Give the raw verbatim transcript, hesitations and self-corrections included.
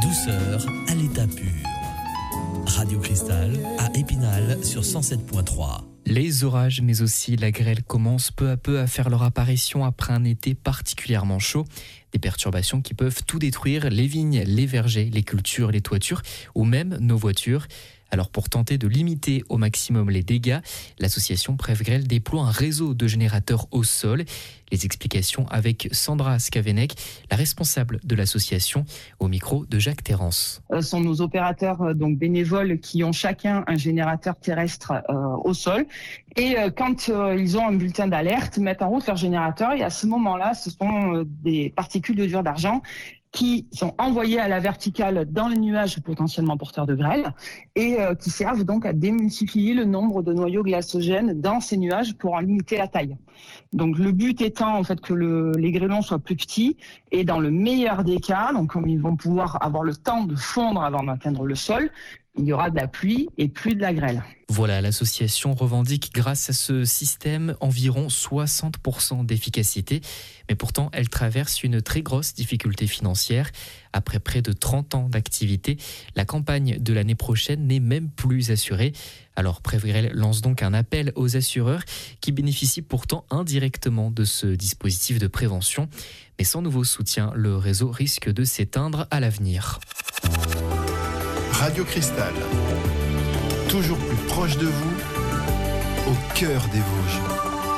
douceur à l'état pur. Radio Cristal à Épinal sur cent sept point trois. Les orages mais aussi la grêle commencent peu à peu à faire leur apparition après un été particulièrement chaud. Des perturbations qui peuvent tout détruire, les vignes, les vergers, les cultures, les toitures ou même nos voitures. Alors pour tenter de limiter au maximum les dégâts, l'association Prevgrel déploie un réseau de générateurs au sol. Les explications avec Sandra Skavenek, la responsable de l'association, au micro de Jacques Terrance. Ce sont nos opérateurs euh, donc bénévoles qui ont chacun un générateur terrestre euh, au sol. Et euh, quand euh, ils ont un bulletin d'alerte, mettent en route leur générateur. Et à ce moment-là, ce sont euh, des particules de dur d'argent qui sont envoyés à la verticale dans les nuages potentiellement porteurs de grêle et euh, qui servent donc à démultiplier le nombre de noyaux glacogènes dans ces nuages pour en limiter la taille. Donc le but étant en fait que le, les grêlons soient plus petits et dans le meilleur des cas, donc comme ils vont pouvoir avoir le temps de fondre avant d'atteindre le sol, il y aura de la pluie et plus de la grêle. Voilà, l'association revendique grâce à ce système environ soixante pour cent d'efficacité. Mais pourtant, elle traverse une très grosse difficulté financière. Après près de trente ans d'activité, la campagne de l'année prochaine n'est même plus assurée. Alors Prevgrel lance donc un appel aux assureurs qui bénéficient pourtant indirectement de ce dispositif de prévention. Mais sans nouveau soutien, le réseau risque de s'éteindre à l'avenir. Radio Cristal, toujours plus proche de vous, au cœur des Vosges.